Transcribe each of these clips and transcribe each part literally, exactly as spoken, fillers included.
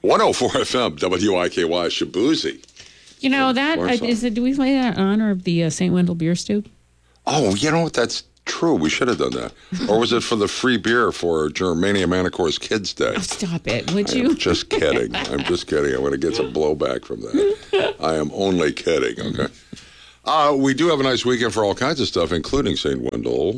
one oh four F M, W I K Y, Shaboozey. You know, that, uh, is it, do we play that in honor of the uh, Saint Wendell Beer Stew? Oh, you know what? That's true. We should have done that. Or was it for the free beer for Germania Manicore's Kids Day? Oh, stop it, would I you? am just kidding. I'm just kidding. I'm going to get some blowback from that. I am only kidding, okay? Uh, we do have a nice weekend for all kinds of stuff, including Saint Wendell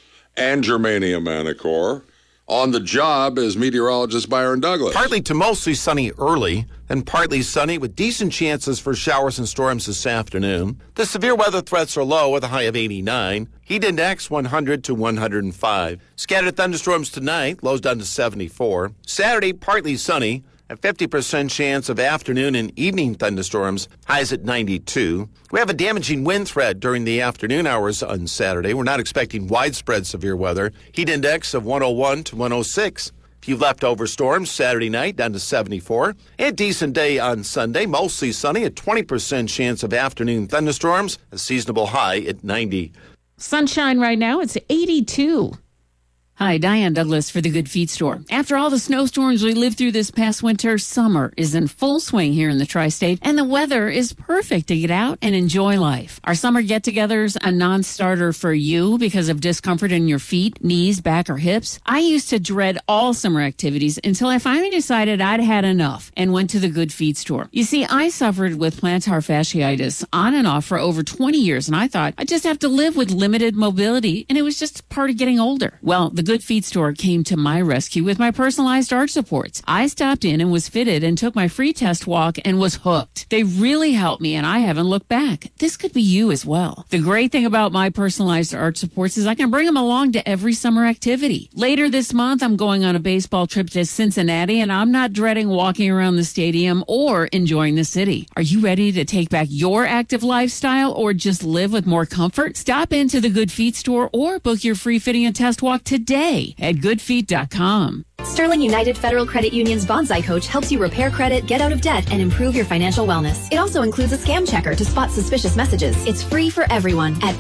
and Germania Manicore. On the job is meteorologist Byron Douglas. Partly to mostly sunny early, then partly sunny with decent chances for showers and storms this afternoon. The severe weather threats are low with a high of eighty-nine. Heat index one hundred to one hundred five. Scattered thunderstorms tonight, lows down to seventy-four. Saturday, partly sunny. A fifty percent chance of afternoon and evening thunderstorms, highs at ninety-two. We have a damaging wind threat during the afternoon hours on Saturday. We're not expecting widespread severe weather. Heat index of one oh one to one oh six. A few leftover storms Saturday night down to seventy-four. A decent day on Sunday, mostly sunny, a twenty percent chance of afternoon thunderstorms, a seasonable high at ninety. Sunshine right now, it's eighty-two. Hi, Diane Douglas for the Good Feet Store. After all the snowstorms we lived through this past winter, summer is in full swing here in the tri-state, and the weather is perfect to get out and enjoy life. Our summer get-togethers a non-starter for you because of discomfort in your feet, knees, back, or hips? I used to dread all summer activities until I finally decided I'd had enough and went to the Good Feet Store. You see, I suffered with plantar fasciitis on and off for over twenty years, and I thought I'd just have to live with limited mobility, and it was just part of getting older. Well, the Good Feet Store came to my rescue with my personalized arch supports. I stopped in and was fitted and took my free test walk and was hooked. They really helped me, and I haven't looked back. This could be you as well. The great thing about my personalized arch supports is I can bring them along to every summer activity. Later this month, I'm going on a baseball trip to Cincinnati, and I'm not dreading walking around the stadium or enjoying the city. Are you ready to take back your active lifestyle or just live with more comfort? Stop into the Good Feet Store or book your free fitting and test walk today at good feet dot com. Sterling United Federal Credit Union's Bonsai Coach helps you repair credit, get out of debt, and improve your financial wellness. It also includes a scam checker to spot suspicious messages. It's free for everyone at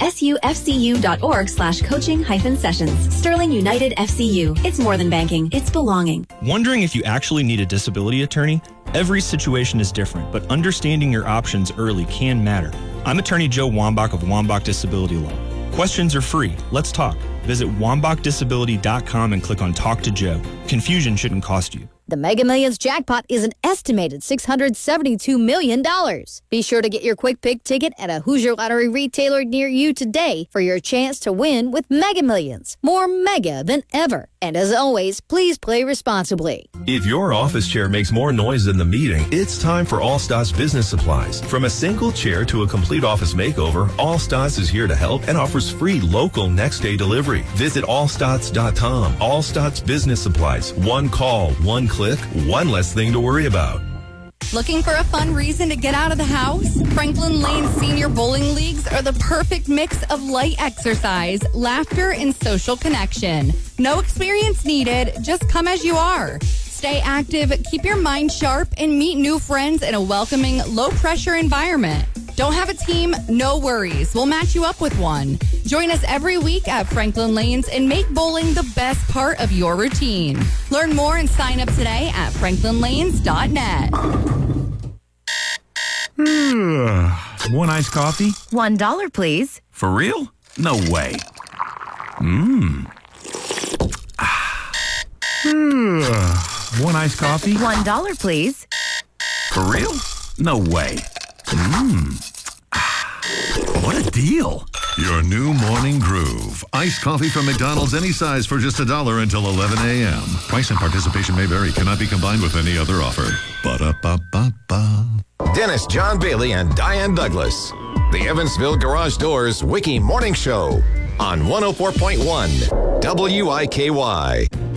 sufcu.org slash coaching hyphen sessions. Sterling United F C U. It's more than banking. It's belonging. Wondering if you actually need a disability attorney? Every situation is different, but understanding your options early can matter. I'm attorney Joe Wambach of Wambach Disability Law. Questions are free. Let's talk. Visit wambach disability dot com and click on Talk to Joe. Confusion shouldn't cost you. The Mega Millions jackpot is an estimated six hundred seventy-two million dollars. Be sure to get your Quick Pick ticket at a Hoosier Lottery retailer near you today for your chance to win with Mega Millions. More mega than ever. And as always, please play responsibly. If your office chair makes more noise than the meeting, it's time for Allstats Business Supplies. From a single chair to a complete office makeover, Allstats is here to help and offers free local next-day delivery. Visit allstats dot com. Allstats Business Supplies. One call, one click. Click, one less thing to worry about. Looking for a fun reason to get out of the house? Franklin Lane Senior Bowling Leagues are the perfect mix of light exercise, laughter, and social connection. No experience needed, just come as you are. Stay active, keep your mind sharp, and meet new friends in a welcoming, low-pressure environment. Don't have a team? No worries. We'll match you up with one. Join us every week at Franklin Lanes and make bowling the best part of your routine. Learn more and sign up today at franklin lanes dot net. One iced coffee? One dollar, please. For real? No way. Mmm. One iced coffee? One dollar, please. For real? No way. Mmm. What a deal. Your new morning groove. Iced coffee from McDonald's, any size for just a dollar until eleven a.m. Price and participation may vary. Cannot be combined with any other offer. Ba-da-ba-ba-ba. Dennis John Bailey and Diane Douglas. The Evansville Garage Doors Wiki Morning Show on one oh four point one W I K Y.